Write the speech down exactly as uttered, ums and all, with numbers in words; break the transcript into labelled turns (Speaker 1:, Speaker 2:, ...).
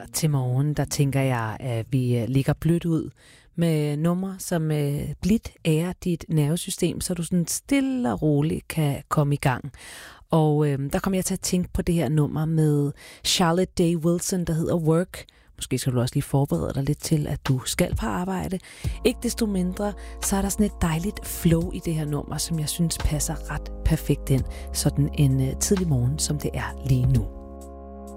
Speaker 1: til morgen, der tænker jeg, at vi ligger blødt ud med numre, som blidt ærer dit nervesystem, så du sådan stille og roligt kan komme i gang. Og øh, der kom jeg til at tænke på det her nummer med Charlotte Day Wilson, der hedder Work. Måske skal du også lige forberede dig lidt til, at du skal på arbejde. Ikke desto mindre, så er der sådan et dejligt flow i det her nummer, som jeg synes passer ret perfekt ind sådan en uh, tidlig morgen, som det er lige nu.